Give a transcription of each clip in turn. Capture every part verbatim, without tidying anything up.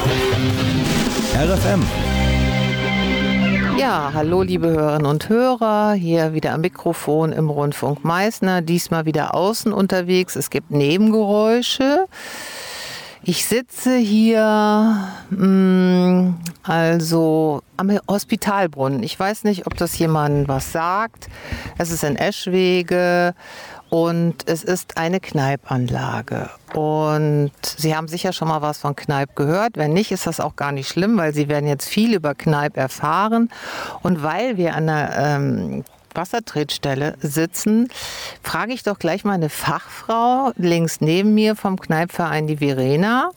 R F M. Ja, hallo liebe Hörerinnen und Hörer, hier wieder am Mikrofon im Rundfunk Meißner, diesmal wieder außen unterwegs. Es gibt Nebengeräusche. Ich sitze hier mh, also am Hospitalbrunnen. Ich weiß nicht, ob das jemandem was sagt. Es ist in Eschwege und es ist eine Kneipanlage. Und Sie haben sicher schon mal was von Kneipp gehört. Wenn nicht, ist das auch gar nicht schlimm, weil Sie werden jetzt viel über Kneipp erfahren. Und weil wir an der ähm, Wassertretstelle sitzen, frage ich doch gleich mal eine Fachfrau links neben mir vom Kneippverein, die Verena.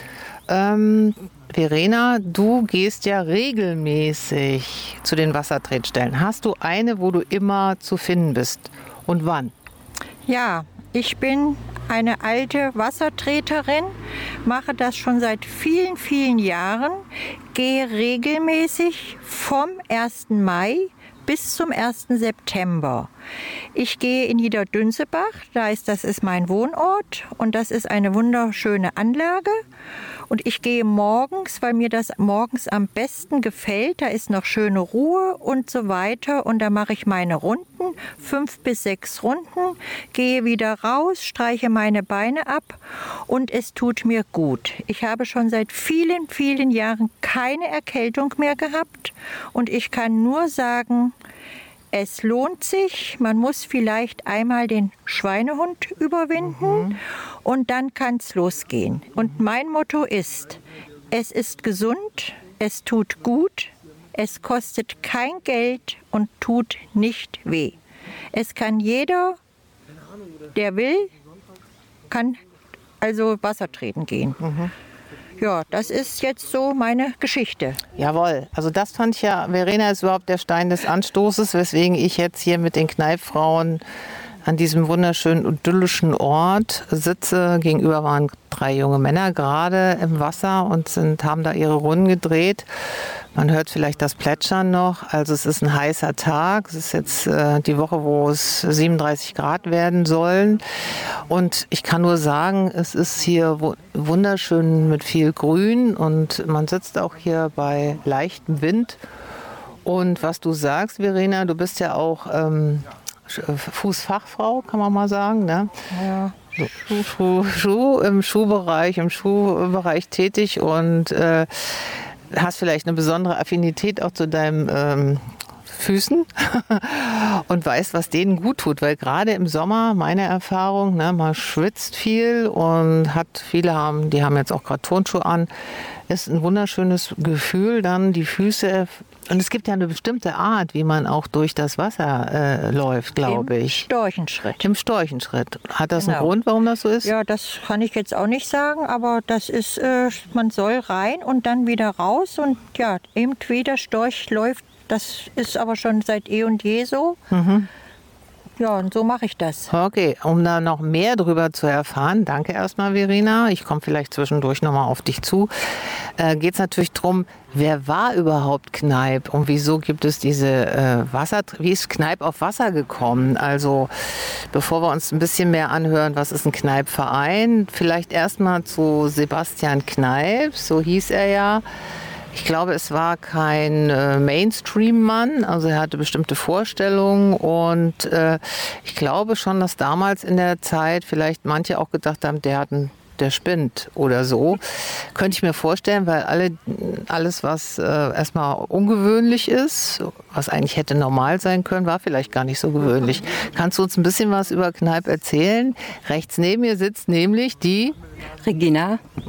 Ähm, Verena, du gehst ja regelmäßig zu den Wassertretstellen. Hast du eine, wo du immer zu finden bist? Und wann? Ja, ich bin eine alte Wassertreterin, mache das schon seit vielen, vielen Jahren, gehe regelmäßig vom ersten Mai bis zum ersten September. Ich gehe in Niederdünnsebach, da ist, das ist mein Wohnort und das ist eine wunderschöne Anlage. Und ich gehe morgens, weil mir das morgens am besten gefällt. Da ist noch schöne Ruhe und so weiter. Und da mache ich meine Runden, fünf bis sechs Runden, gehe wieder raus, streiche meine Beine ab und es tut mir gut. Ich habe schon seit vielen, vielen Jahren keine Erkältung mehr gehabt. Und ich kann nur sagen, es lohnt sich. Man muss vielleicht einmal den Schweinehund überwinden mhm. und dann kann es losgehen. Und mein Motto ist, es ist gesund, es tut gut, es kostet kein Geld und tut nicht weh. Es kann jeder, der will, kann also Wasser treten gehen. Mhm. Ja, das ist jetzt so meine Geschichte. Jawohl, also das fand ich ja, Verena ist überhaupt der Stein des Anstoßes, weswegen ich jetzt hier mit den Kneippfrauen an diesem wunderschönen idyllischen Ort sitze. Gegenüber waren drei junge Männer gerade im Wasser und sind, haben da ihre Runden gedreht. Man hört vielleicht das Plätschern noch. Also es ist ein heißer Tag. Es ist jetzt äh, die Woche, wo es siebenunddreißig Grad werden sollen. Und ich kann nur sagen, es ist hier wunderschön mit viel Grün und man sitzt auch hier bei leichtem Wind. Und was du sagst, Verena, du bist ja auch ähm, Fußfachfrau, kann man mal sagen, ne? Ja. Schuh, Schuh, Schuh, im Schuhbereich, im Schuhbereich tätig und äh, hast vielleicht eine besondere Affinität auch zu deinen ähm, Füßen und weißt, was denen gut tut, weil gerade im Sommer, meine Erfahrung, ne, man schwitzt viel und hat, viele haben, die haben jetzt auch gerade Turnschuhe an, ist ein wunderschönes Gefühl, dann die Füße. Und es gibt ja eine bestimmte Art, wie man auch durch das Wasser äh, läuft, glaube ich. Im Storchenschritt. Im Storchenschritt. Hat das Genau. einen Grund, warum das so ist? Ja, das kann ich jetzt auch nicht sagen, aber das ist, äh, man soll rein und dann wieder raus und ja, eben wie der Storch läuft, das ist aber schon seit eh und je so. Mhm. Ja, und so mache ich das. Okay, um da noch mehr drüber zu erfahren, danke erstmal, Verena. Ich komme vielleicht zwischendurch nochmal auf dich zu. Äh, geht es natürlich darum, wer war überhaupt Kneipp und wieso gibt es diese äh, Wasser, wie ist Kneipp auf Wasser gekommen? Also, bevor wir uns ein bisschen mehr anhören, was ist ein Kneippverein, vielleicht erstmal zu Sebastian Kneipp, so hieß er ja. Ich glaube, es war kein äh, Mainstream-Mann, also er hatte bestimmte Vorstellungen und äh, ich glaube schon, dass damals in der Zeit vielleicht manche auch gedacht haben, der hat einen, der spinnt oder so. Könnte ich mir vorstellen, weil alle, alles, was äh, erstmal ungewöhnlich ist, was eigentlich hätte normal sein können, war vielleicht gar nicht so gewöhnlich. Kannst du uns ein bisschen was über Kneipp erzählen? Rechts neben mir sitzt nämlich die Regina.